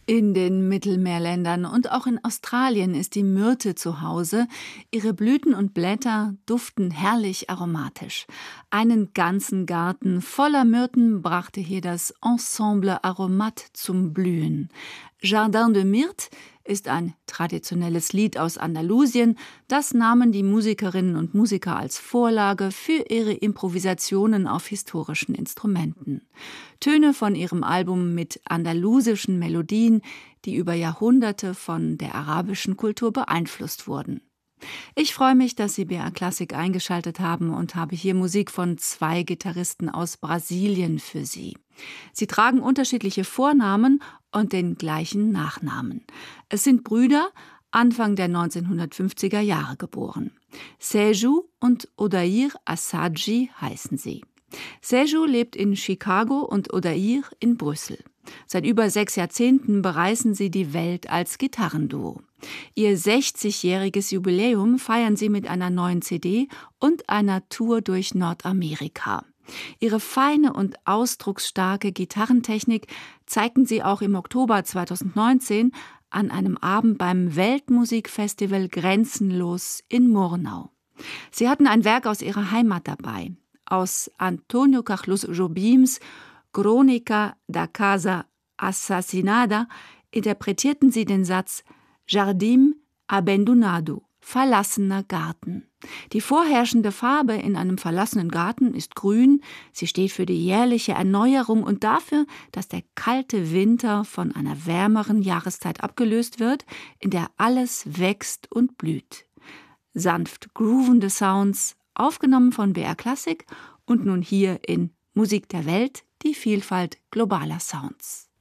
In den Mittelmeerländern und auch in Australien ist die Myrte zu Hause. Ihre Blüten und Blätter duften herrlich aromatisch. Einen ganzen Garten voller Myrten brachte hier das Ensemble Aromat zum Blühen. Jardin de Myrte ist ein traditionelles Lied aus Andalusien. Das nahmen die Musikerinnen und Musiker als Vorlage für ihre Improvisationen auf historischen Instrumenten. Töne von ihrem Album mit andalusischen Melodien, die über Jahrhunderte von der arabischen Kultur beeinflusst wurden. Ich freue mich, dass Sie BR Klassik eingeschaltet haben und habe hier Musik von 2 Gitarristen aus Brasilien für Sie. Sie tragen unterschiedliche Vornamen und den gleichen Nachnamen. Es sind Brüder, Anfang der 1950er Jahre geboren. Seju und Odair Assadji heißen sie. Seju lebt in Chicago und Odair in Brüssel. Seit über 6 Jahrzehnten bereisen sie die Welt als Gitarrenduo. Ihr 60-jähriges Jubiläum feiern sie mit einer neuen CD und einer Tour durch Nordamerika. Ihre feine und ausdrucksstarke Gitarrentechnik zeigten sie auch im Oktober 2019 an einem Abend beim Weltmusikfestival Grenzenlos in Murnau. Sie hatten ein Werk aus ihrer Heimat dabei. Aus Antonio Carlos Jobims Crónica da Casa Assassinada interpretierten sie den Satz Jardim abandonado, verlassener Garten. Die vorherrschende Farbe in einem verlassenen Garten ist grün. Sie steht für die jährliche Erneuerung und dafür, dass der kalte Winter von einer wärmeren Jahreszeit abgelöst wird, in der alles wächst und blüht. Sanft groovende Sounds, aufgenommen von BR Klassik und nun hier in Musik der Welt, die Vielfalt globaler Sounds.